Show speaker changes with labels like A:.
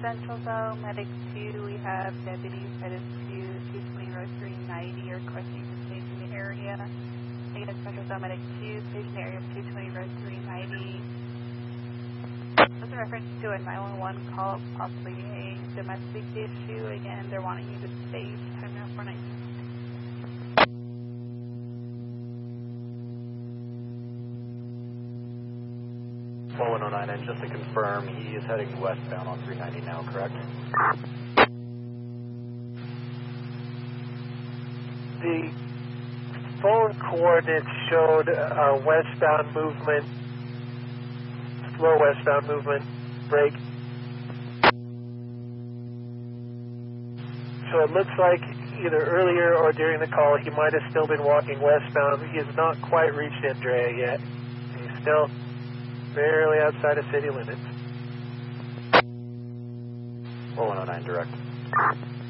A: Central Zone, Medic 2, we have deputies headed to 220 Road 390 requesting to stay in the area. Again, Central Zone, Medic 2, station area of 220 Road 390. That's a reference to a 911 call, possibly a domestic issue. Again, they're wanting you to stay time now 419.
B: 4109, and just to confirm, he is heading westbound on 390 now, correct?
C: The phone coordinates showed westbound movement, slow westbound movement, break. So it looks like either earlier or during the call he might have still been walking westbound. He has not quite reached Andrea yet. He's still barely outside of city limits.
B: 4109 direct.